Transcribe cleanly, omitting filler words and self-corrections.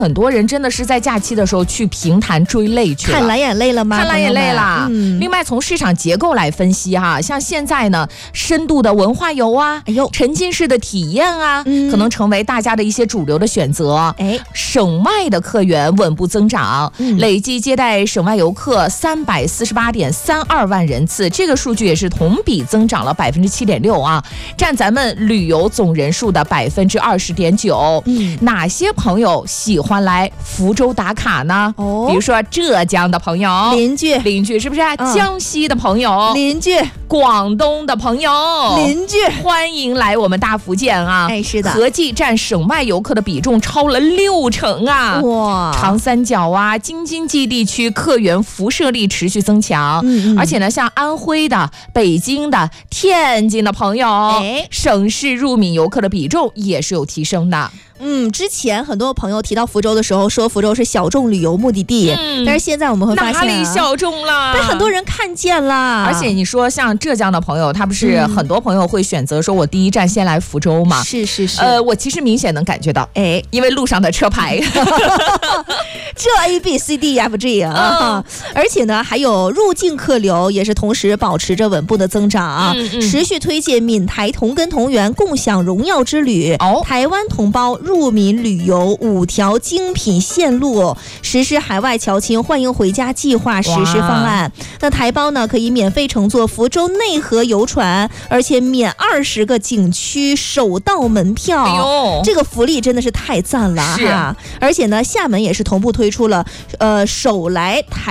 很多人真的是在假期的时候去平潭追泪去了， 看蓝眼泪了吗？ 看蓝眼泪啦。另外从市场结构来分析哈，像现在呢，深度的文化游啊，沉浸式的体验啊，可能成为大家的一些主流的选择。省外的客源稳步增长，累计接待省外游客348.32万人次，这个数据也是同比增长了7.6%啊，占咱们旅游总人数的20.9%。哪些朋友喜欢来福州打卡呢？比如说浙江的朋友，邻居是不是？江西的朋友，邻居；广东的朋友，邻居。欢迎来我们大福建啊！是的，合计占省外游客的比重超了60%啊！哇，长三角啊、京津冀地区客源辐射力持续增强，而且呢，像安徽的、北京的、天津的朋友，省市入闽游客的比重也是有提升的。 之前很多朋友提到福州的时候说福州是小众旅游目的地，但是现在我们会发现哪里小众了？ 被很多人看见了。 而且你说像浙江的朋友，他不是很多朋友会选择说我第一站先来福州嘛？是。我其实明显能感觉到，因为路上的车牌， 这 ABCDEFG 啊，而且呢还有入境客流也是同时保持着稳步的增长，持续推荐闽台同根同源共享荣耀之旅，台湾同胞入闽旅游5条精品线路，实施海外侨亲欢迎回家计划实施方案。那台胞呢可以免费乘坐福州内河游船，而且免20个景区首道门票。这个福利真的是太赞了哈！而且呢，厦门也是同步推出了首来台